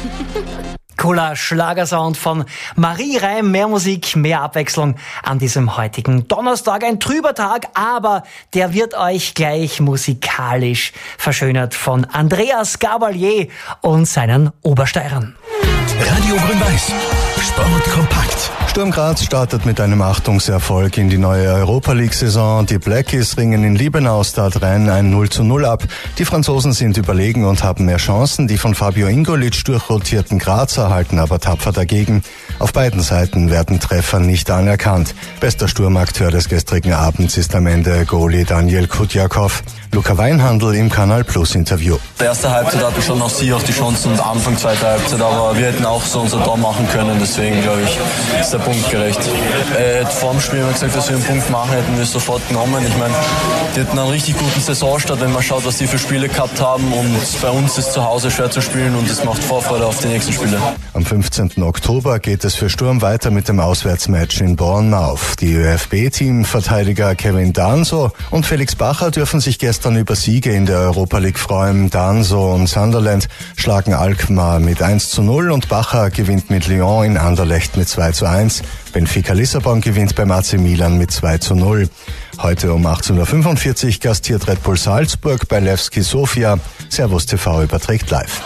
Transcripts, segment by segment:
Cooler Schlagersound von Marie Reim. Mehr Musik, mehr Abwechslung an diesem heutigen Donnerstag. Ein trüber Tag, aber der wird euch gleich musikalisch verschönert von Andreas Gabalier und seinen Obersteirern. Radio Grün-Weiß. Sport kompakt. Sturm Graz startet mit einem Achtungserfolg in die neue Europa-League-Saison. Die Blackies ringen in Liebenau Stade Rennes ein 0:0 ab. Die Franzosen sind überlegen und haben mehr Chancen. Die von Fabio Ingolic durchrotierten Grazer halten aber tapfer dagegen. Auf beiden Seiten werden Treffer nicht anerkannt. Bester Sturmakteur des gestrigen Abends ist am Ende Goalie Daniel Kudjakov. Luca Weinhandl im Kanal Plus Interview. Die erste Halbzeit hatten schon noch sie auch die Chancen und Anfang zweiter Halbzeit, aber wir hätten auch so unser Tor machen können, deswegen glaube ich, ist der Punkt gerecht. Vor dem Spiel haben wir gesagt, dass wir einen Punkt machen, hätten wir sofort genommen. Ich meine, die hatten einen richtig guten Saisonstart, wenn man schaut, was die für Spiele gehabt haben, und bei uns ist zu Hause schwer zu spielen und es macht Vorfreude auf die nächsten Spiele. Am 15. Oktober geht es für Sturm weiter mit dem Auswärtsmatch in Bournemouth. Die ÖFB-Teamverteidiger Kevin Danso und Felix Bacher dürfen sich gestern über Siege in der Europa League freuen. Danso und Sunderland schlagen Alkmaar mit 1:0 und Bacher gewinnt mit Lyon in Anderlecht mit 2:1. Benfica Lissabon gewinnt beim AC Milan mit 2:0. Heute um 18:45 Uhr gastiert Red Bull Salzburg bei Levski Sofia. Servus TV überträgt live.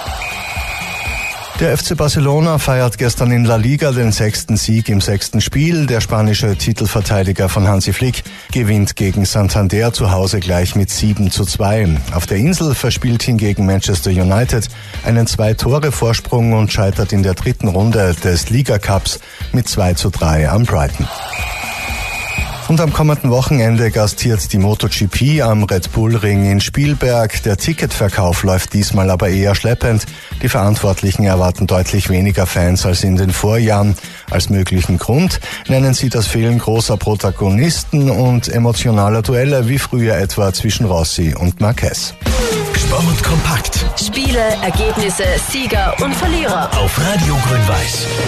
Der FC Barcelona feiert gestern in La Liga den 6. Sieg im 6. Spiel. Der spanische Titelverteidiger von Hansi Flick gewinnt gegen Santander zu Hause gleich mit 7:2. Auf der Insel verspielt hingegen Manchester United einen 2-Tore-Vorsprung und scheitert in der dritten Runde des Liga-Cups mit 2:3 am Brighton. Und am kommenden Wochenende gastiert die MotoGP am Red Bull Ring in Spielberg. Der Ticketverkauf läuft diesmal aber eher schleppend. Die Verantwortlichen erwarten deutlich weniger Fans als in den Vorjahren. Als möglichen Grund nennen sie das Fehlen großer Protagonisten und emotionaler Duelle wie früher etwa zwischen Rossi und Marquez. Sport kompakt. Spiele, Ergebnisse, Sieger und Verlierer. Auf Radio Grün-Weiß.